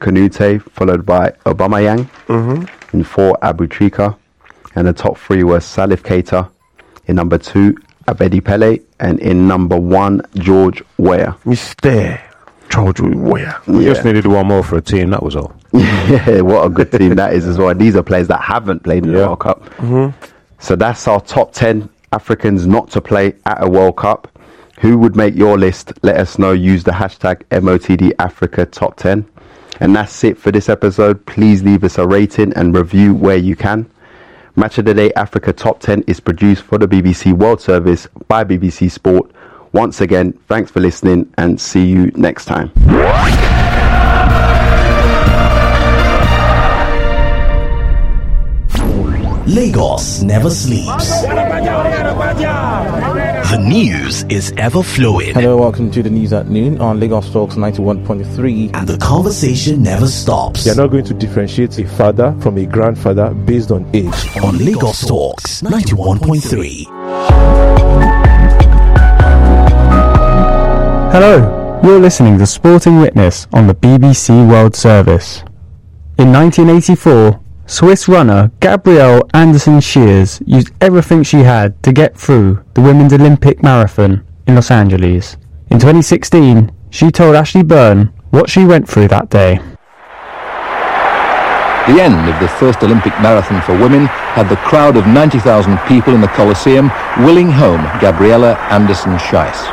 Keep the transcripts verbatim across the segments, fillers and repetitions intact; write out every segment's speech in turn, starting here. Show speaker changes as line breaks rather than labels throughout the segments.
Kanute, followed by Aubameyang. Mm-hmm. In four, Abu Trika. And the top three were Salif Keita. In number two, Abedi Pele. And in number one, George Weah.
Mister George Weah. We
yeah. just needed one more for a team, that was all.
Yeah, what a good team that is as well. These are players that haven't played in
yeah.
the World Cup.
Mm-hmm.
So that's our top ten Africans not to play at a World Cup. Who would make your list? Let us know. Use the hashtag M O T D Africa Top ten. And that's it for this episode. Please leave us a rating and review where you can. Match of the Day Africa Top ten is produced for the B B C World Service by B B C Sport. Once again, thanks for listening and see you next time.
Lagos never sleeps. The news is ever flowing.
Hello, welcome to the news at noon on Lagos Talks ninety-one point three.
And the conversation never stops.
You're not going to differentiate a father from a grandfather based on age.
On Lagos Talks ninety-one point three.
Hello, you're listening to Sporting Witness on the B B C World Service. In nineteen eighty-four, Swiss runner Gabrielle Anderson Shears used everything she had to get through the Women's Olympic Marathon in Los Angeles. In twenty sixteen, she told Ashley Byrne what she went through that day.
The end of the first Olympic marathon for women had the crowd of ninety thousand people in the Colosseum willing home Gabriella Anderson Scheis.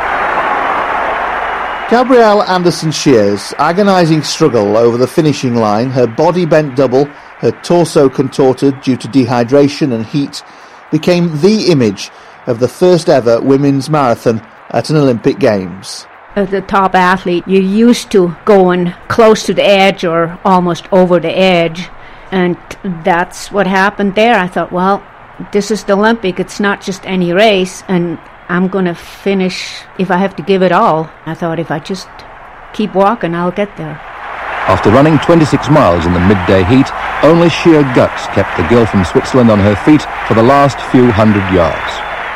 Gabrielle Anderson Shears' agonising struggle over the finishing line, her body bent double, her torso contorted due to dehydration and heat, became the image of the first ever women's marathon at an Olympic Games.
As the top athlete, you're used to going close to the edge or almost over the edge, and that's what happened there. I thought, well, this is the Olympic, it's not just any race, and I'm going to finish if I have to give it all. I thought if I just keep walking, I'll get there.
After running twenty-six miles in the midday heat, only sheer guts kept the girl from Switzerland on her feet for the last few hundred yards.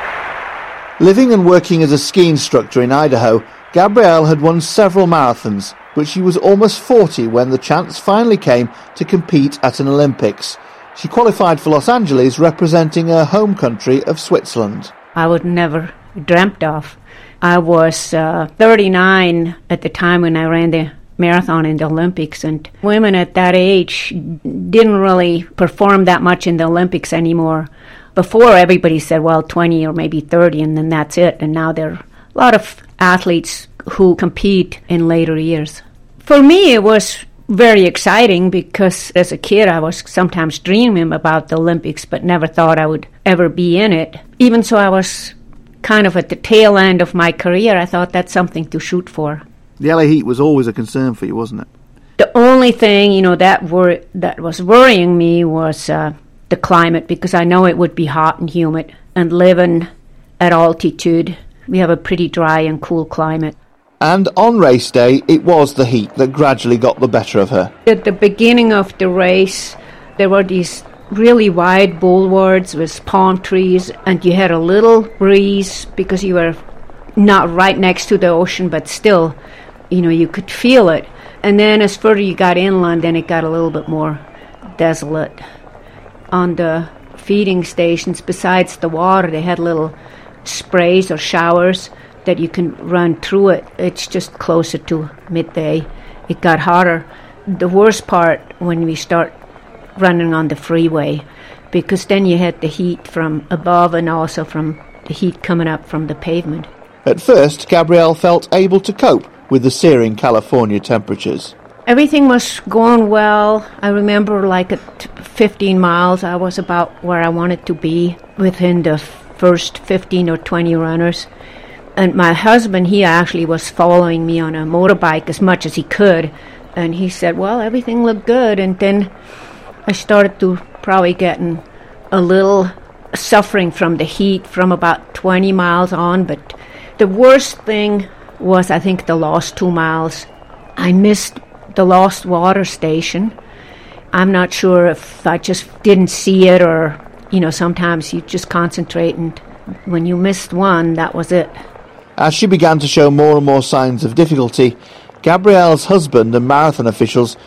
Living and working as a ski instructor in Idaho, Gabrielle had won several marathons, but she was almost forty when the chance finally came to compete at an Olympics. She qualified for Los Angeles representing her home country of Switzerland.
I would never dreamt of. I was uh, thirty-nine at the time when I ran the marathon in the Olympics, and women at that age didn't really perform that much in the Olympics anymore. Before, everybody said, well, twenty or maybe thirty, and then that's it. And now there are a lot of athletes who compete in later years. For me, it was very exciting because as a kid, I was sometimes dreaming about the Olympics, but never thought I would ever be in it. Even so, I was kind of at the tail end of my career. I thought that's something to shoot for.
The L A heat was always a concern for you, wasn't it?
The only thing, you know, that wor- that was worrying me was uh, the climate, because I know it would be hot and humid. And living at altitude, we have a pretty dry and cool climate.
And on race day, it was the heat that gradually got the better of her.
At the beginning of the race, there were these really wide boulevards with palm trees, and you had a little breeze because you were not right next to the ocean, but still, you know, you could feel it. And then as further you got inland, then it got a little bit more desolate. On the feeding stations, besides the water, they had little sprays or showers that you can run through it. It's just closer to midday. It got hotter. The worst part when we start running on the freeway, because then you had the heat from above and also from the heat coming up from the pavement.
At first, Gabrielle felt able to cope with the searing California temperatures.
Everything was going well. I remember like at fifteen miles, I was about where I wanted to be within the first fifteen or twenty runners. And my husband, he actually was following me on a motorbike as much as he could. And he said, well, everything looked good. And then I started to probably getting a little suffering from the heat from about twenty miles on. But the worst thing was, I think, the last two miles. I missed the Lost Water Station. I'm not sure if I just didn't see it or, you know, sometimes you just concentrate, and when you missed one, that was it.
As she began to show more and more signs of difficulty, Gabrielle's husband and marathon officials